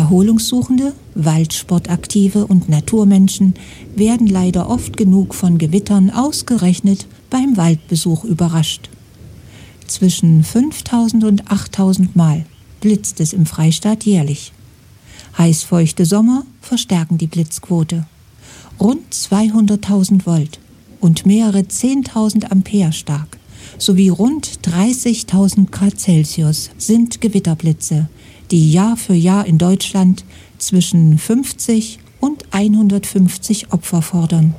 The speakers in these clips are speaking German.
Erholungssuchende, Waldsportaktive und Naturmenschen werden leider oft genug von Gewittern ausgerechnet beim Waldbesuch überrascht. Zwischen 5.000 und 8.000 Mal blitzt es im Freistaat jährlich. Heißfeuchte Sommer verstärken die Blitzquote. Rund 200.000 Volt und mehrere 10.000 Ampere stark sowie rund 30.000 Grad Celsius sind Gewitterblitze, die Jahr für Jahr in Deutschland zwischen 50 und 150 Opfer fordern.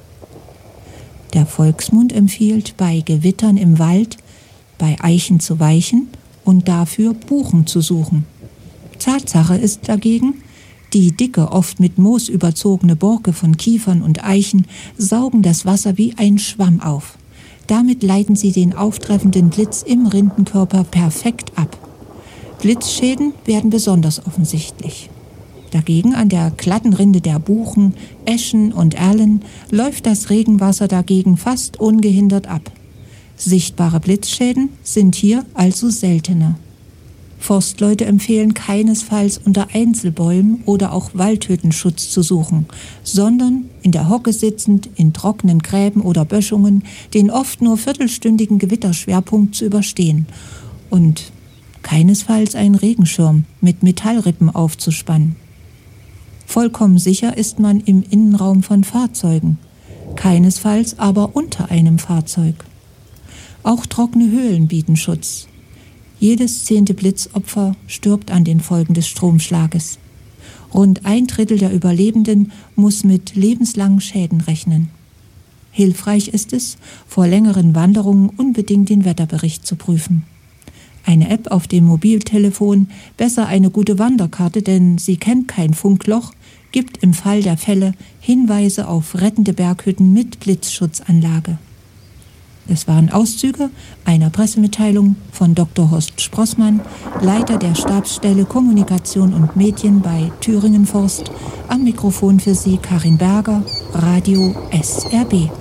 Der Volksmund empfiehlt, bei Gewittern im Wald bei Eichen zu weichen und dafür Buchen zu suchen. Tatsache ist dagegen, die dicke, oft mit Moos überzogene Borke von Kiefern und Eichen saugen das Wasser wie ein Schwamm auf. Damit leiten sie den auftreffenden Blitz im Rindenkörper perfekt ab. Blitzschäden werden besonders offensichtlich. Dagegen an der glatten Rinde der Buchen, Eschen und Erlen läuft das Regenwasser dagegen fast ungehindert ab. Sichtbare Blitzschäden sind hier also seltener. Forstleute empfehlen keinesfalls unter Einzelbäumen oder auch Waldhütten Schutz zu suchen, sondern in der Hocke sitzend in trockenen Gräben oder Böschungen den oft nur viertelstündigen Gewitterschwerpunkt zu überstehen und keinesfalls einen Regenschirm mit Metallrippen aufzuspannen. Vollkommen sicher ist man im Innenraum von Fahrzeugen, keinesfalls aber unter einem Fahrzeug. Auch trockene Höhlen bieten Schutz. Jedes 10. Blitzopfer stirbt an den Folgen des Stromschlages. Rund 1/3 der Überlebenden muss mit lebenslangen Schäden rechnen. Hilfreich ist es, vor längeren Wanderungen unbedingt den Wetterbericht zu prüfen. Eine App auf dem Mobiltelefon, besser eine gute Wanderkarte, denn sie kennt kein Funkloch, gibt im Fall der Fälle Hinweise auf rettende Berghütten mit Blitzschutzanlage. Es waren Auszüge einer Pressemitteilung von Dr. Horst Sprossmann, Leiter der Stabsstelle Kommunikation und Medien bei Thüringen Forst. Am Mikrofon für Sie Karin Berger, Radio SRB.